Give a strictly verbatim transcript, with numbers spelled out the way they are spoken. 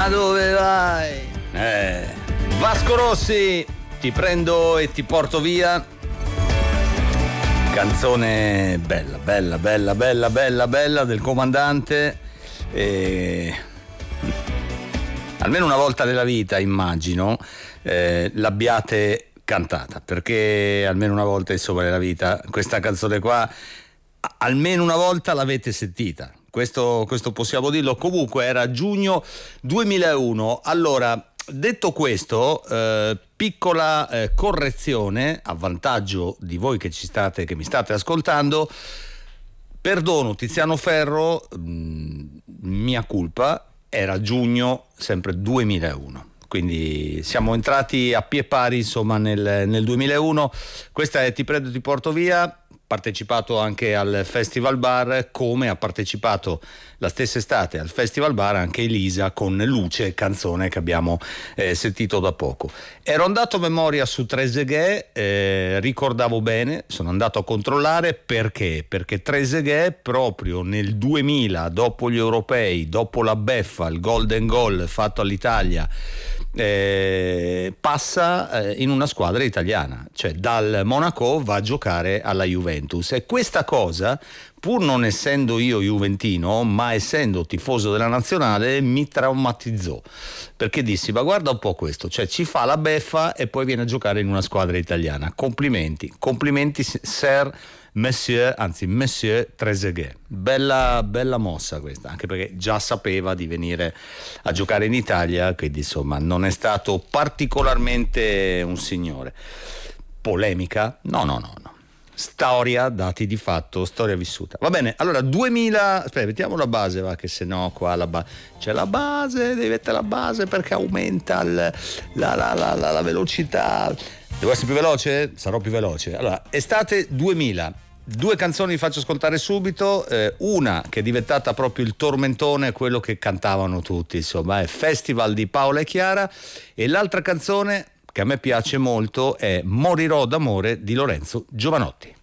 Ma dove vai? Eh, Vasco Rossi, ti prendo e ti porto via. Canzone bella, bella, bella, bella, bella, bella del comandante. E... almeno una volta nella vita, immagino, eh, l'abbiate cantata, perché almeno una volta, insomma, nella vita questa canzone qua, almeno una volta l'avete sentita. Questo, questo possiamo dirlo. Comunque era giugno duemilauno. Allora, detto questo, eh, piccola eh, correzione a vantaggio di voi che ci state, che mi state ascoltando. Perdono Tiziano Ferro, mh, mia colpa, era giugno sempre duemilauno. Quindi siamo entrati a pie pari, insomma, nel, nel duemilauno. Questa è Ti prendo ti porto via. Partecipato anche al Festival Bar, come ha partecipato la stessa estate al Festival Bar anche Elisa con Luce, canzone che abbiamo eh, sentito da poco. Ero andato a memoria su Trezeguet, eh, ricordavo bene, sono andato a controllare perché, perché Trezeguet proprio nel duemila, dopo gli europei, dopo la beffa, il golden goal fatto all'Italia, eh, passa eh, in una squadra italiana, cioè dal Monaco va a giocare alla Juventus, e questa cosa, pur non essendo io juventino ma essendo tifoso della nazionale, mi traumatizzò, perché dissi: ma guarda un po' questo, cioè ci fa la beffa e poi viene a giocare in una squadra italiana. Complimenti, complimenti Sir Monsieur, anzi Monsieur Trezeguet. Bella, bella mossa questa, anche perché già sapeva di venire a giocare in Italia, quindi insomma non è stato particolarmente un signore. Polemica? No, no, no, no. Storia, dati di fatto, storia vissuta. Va bene, allora duemila, aspetta, mettiamo la base, va, che se no qua la base, c'è la base, devi mettere la base perché aumenta il, la, la, la, la, la velocità. Devo essere più veloce? Sarò più veloce. Allora, estate duemila, due canzoni vi faccio ascoltare subito, eh, una che è diventata proprio il tormentone, quello che cantavano tutti, insomma, è Festival di Paola e Chiara, e l'altra canzone che a me piace molto è Morirò d'amore di Lorenzo Giovanotti.